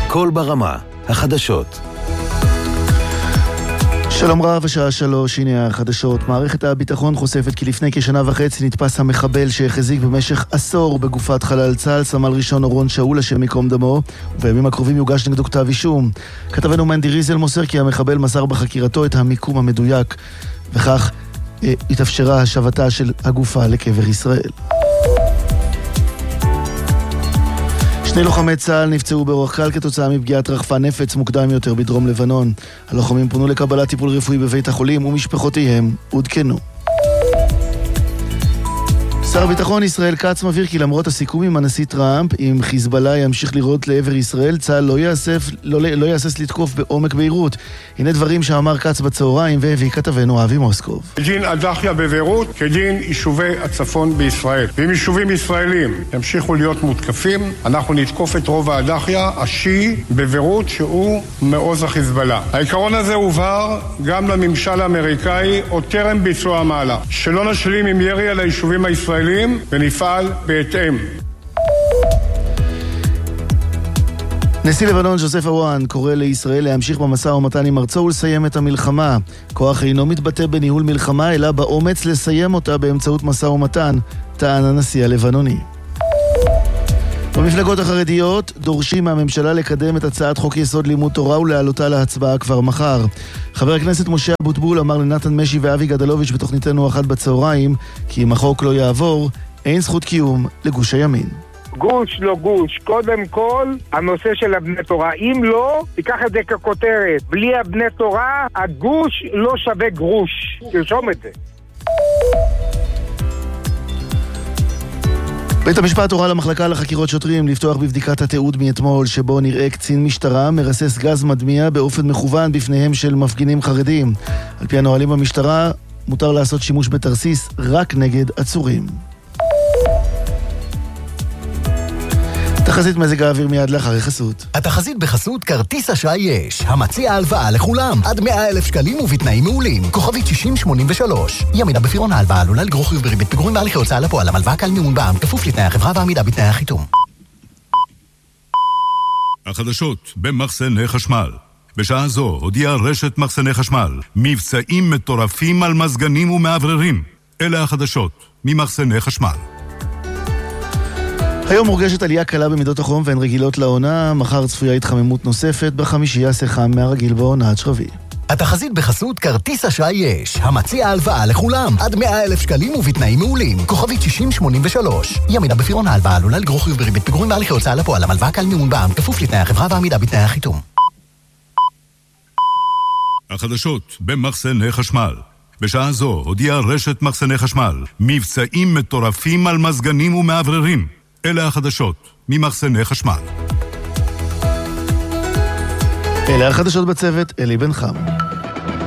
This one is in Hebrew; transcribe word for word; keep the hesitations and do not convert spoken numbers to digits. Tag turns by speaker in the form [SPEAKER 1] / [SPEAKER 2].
[SPEAKER 1] קול ברמה, החדשות.
[SPEAKER 2] שלום רב, השעה שלוש, הנה החדשות. מערכת הביטחון חושפת כי לפני כשנה וחצי נתפס המחבל שהחזיק במשך עשור בגופת חלל צה"ל, סמל ראשון אורון שאול, השם ייקום דמו, ובימים הקרובים יוגש נגדו כתב אישום. כתבנו מנדי ריזל מוסר כי המחבל מסר בחקירתו את המיקום המדויק, וכך אה, התאפשרה השבתה של הגופה לקבר ישראל. שני לוחמי צה"ל נפצעו באורח קל כתוצאה מפגיעת רחפן נפץ מוקדם יותר בדרום לבנון. הלוחמים פונו לקבלת טיפול רפואי בבית החולים ומשפחותיהם עודכנו. שר הביטחון ישראל כץ מבהיר כי למרות הסיכום עם הנשיא טראמפ, אם חיזבאללה ימשיך לירות לעבר ישראל, צה"ל לא יאסף, לא, לא יאסס לתקוף בעומק ביירות. הנה דברים שאמר כץ בצהריים והביא כתבנו אבי מוסקוב.
[SPEAKER 3] כדין הדחיה בביירות, כדין יישובי הצפון בישראל. ואם יישובים ישראלים ימשיכו להיות מותקפים, אנחנו נתקוף את רוב הדחיה השיעי בביירות שהוא מעוז החיזבאללה. העיקרון הזה הובהר גם לממשל האמריקאי עוד טרם ביצוע המהלך. שלא נשלים עם ירי על היישובים הישראלים ונפעל בהתאם.
[SPEAKER 2] נשיא לבנון ז'וזף אוואן קורא לישראל להמשיך במשא ומתן עם ארצו ולסיים את המלחמה. כוח אינו מתבטא בניהול מלחמה אלא באומץ לסיים אותה באמצעות משא ומתן, טען הנשיא הלבנוני. במפלגות החרדיות דורשים מהממשלה לקדם את הצעת חוק יסוד לימוד תורה ולהעלותה להצבעה כבר מחר. חבר הכנסת משה אבוטבול אמר לנתן משי ואבי גדלוביץ' בתוכניתנו אחת בצהריים כי אם החוק לא יעבור, אין זכות קיום לגוש הימין.
[SPEAKER 4] גוש לא גוש, קודם כל הנושא של הבני תורה. אם לא, תיקח את זה ככותרת. בלי הבני תורה, הגוש לא שווה גרוש. תרשום את זה.
[SPEAKER 2] בית המשפט הורה למחלקה לחקירות שוטרים לפתוח בבדיקת התיעוד מאתמול שבו נראה קצין משטרה מרסס גז מדמיע באופן מכוון בפניהם של מפגינים חרדים. על פי הנהלים במשטרה מותר לעשות שימוש בתרסיס רק נגד עצורים. תחזית מזג האוויר מיד לאחר חסות.
[SPEAKER 5] התחזית בחסות כרטיס אשראי יש, המציע הלוואה לכולם, עד מאה אלף שקלים ובתנאים מעולים. כוכבית שישים שמונים ושלוש. ימינה בפירעון ההלוואה עלולה לגרור חיוב בריבית פיגורים בהליכי הוצאה לפועל, המלוואה קל מימון בע"מ, כפוף לתנאי החברה ועמידה בתנאי החיתום.
[SPEAKER 6] החדשות במחסני חשמל. בשעה זו הודיעה רשת מחסני חשמל מבצעים מטורפים על מזגנים ומעבררים. אלה החדשות ממחסני חשמל.
[SPEAKER 2] היום מורגשת עלייה קלה במידות החום והן רגילות לעונה. מחר צפויה התחממות נוספת, בחמישי יעשה חם מהרגיל בעונה עד שרבי.
[SPEAKER 5] התחזית בחסות כרטיס אשראי יש, המציע הלוואה לכולם, עד מאה אלף שקלים ובתנאים מעולים. כוכבית שישים שמונים ושלוש. ימינה בפירעון ההלוואה עלולה לגרור חיוב בריבית פיגורים בהליכי הוצאה לפועל, המלוואה קל מימון בע"מ, כפוף לתנאי החברה ועמידה בתנאי החיתום.
[SPEAKER 6] החדשות במחסני חשמל. בשעה זו הודיעה רשת מחסני חשמל מבצעים מטורפים על מזגנים ומעבררים. אלה החדשות ממחסני חשמל.
[SPEAKER 2] אלה החדשות בצוות, אלי בן חם.